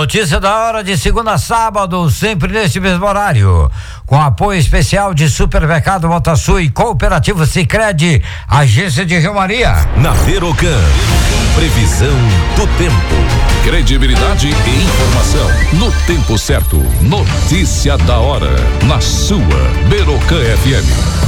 Notícia da hora de segunda a sábado, sempre neste mesmo horário. Com apoio especial de Supermercado Montaçu e Cooperativo Sicredi, Agência de Rio Maria. Na Berocan, previsão do tempo. Credibilidade e informação no tempo certo. Notícia da hora na sua Berocan FM.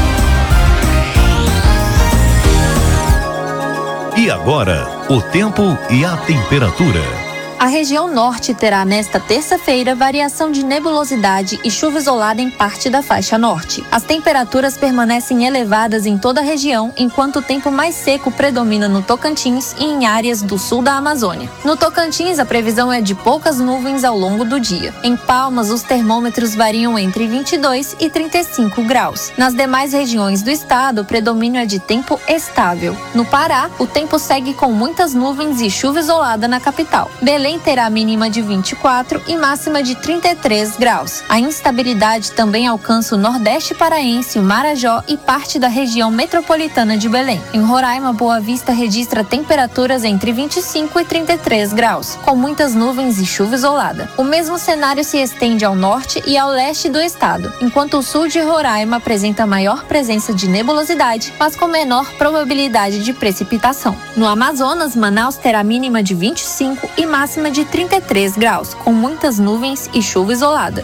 E agora, o tempo e a temperatura. A região norte terá nesta terça-feira variação de nebulosidade e chuva isolada em parte da faixa norte. As temperaturas permanecem elevadas em toda a região, enquanto o tempo mais seco predomina no Tocantins e em áreas do sul da Amazônia. No Tocantins, a previsão é de poucas nuvens ao longo do dia. Em Palmas, os termômetros variam entre 22 e 35 graus. Nas demais regiões do estado, o predomínio é de tempo estável. No Pará, o tempo segue com muitas nuvens e chuva isolada na capital. Belém terá mínima de 24 e máxima de 33 graus. A instabilidade também alcança o Nordeste paraense, o Marajó e parte da região metropolitana de Belém. Em Roraima, Boa Vista registra temperaturas entre 25 e 33 graus, com muitas nuvens e chuva isolada. O mesmo cenário se estende ao norte e ao leste do estado, enquanto o sul de Roraima apresenta maior presença de nebulosidade, mas com menor probabilidade de precipitação. No Amazonas, Manaus terá mínima de 25 e máxima de 33 graus, com muitas nuvens e chuva isolada.